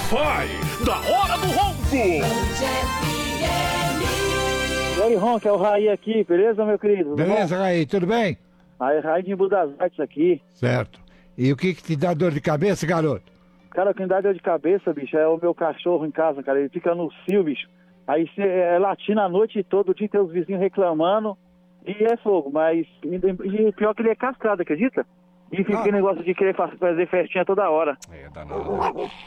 Vai, da hora do ronco! E aí, Ronco, é o Raí aqui, beleza, meu querido? Beleza, Raí, tudo bem? Aí, Raí de Embu das Artes aqui. Certo. E o que te dá dor de cabeça, garoto? Cara, o que me dá dor de cabeça, bicho, é o meu cachorro em casa, cara. Ele fica no cio, bicho. Aí é latindo a noite toda, o dia tem os vizinhos reclamando. E é fogo, mas e pior que ele é castrado, acredita? E fica aquele negócio de querer fazer festinha toda hora. É danado.